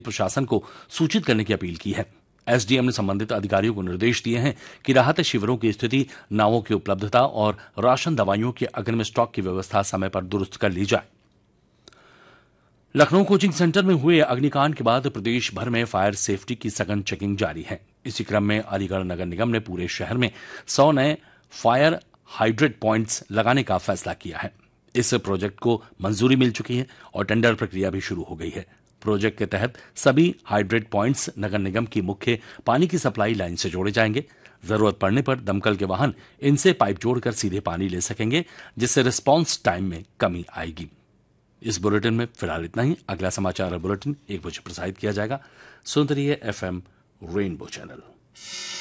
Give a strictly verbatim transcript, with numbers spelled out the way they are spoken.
प्रशासन को सूचित करने की अपील की है। एसडीएम ने संबंधित अधिकारियों को निर्देश दिए हैं कि राहत शिविरों की स्थिति, नावों की उपलब्धता और राशन दवाइयों के अग्रिम स्टॉक की व्यवस्था समय पर दुरुस्त कर ली जाए। लखनऊ कोचिंग सेंटर में हुए अग्निकांड के बाद प्रदेश भर में फायर सेफ्टी की सघन चेकिंग जारी है। इसी क्रम में अलीगढ़ नगर निगम ने पूरे शहर में सौ नए फायर हाइड्रेट पॉइंट्स लगाने का फैसला किया है। इस प्रोजेक्ट को मंजूरी मिल चुकी है और टेंडर प्रक्रिया भी शुरू हो गई है। प्रोजेक्ट के तहत सभी हाइड्रेट पॉइंट्स नगर निगम की मुख्य पानी की सप्लाई लाइन से जोड़े जाएंगे। जरूरत पड़ने पर दमकल के वाहन इनसे पाइप जोड़कर सीधे पानी ले सकेंगे, जिससे रिस्पांस टाइम में कमी आएगी। इस बुलेटिन में फिलहाल इतना ही। अगला समाचार बुलेटिन एक बजे प्रसारित किया जाएगा। सुनते रहिए एफ एम रेनबो चैनल।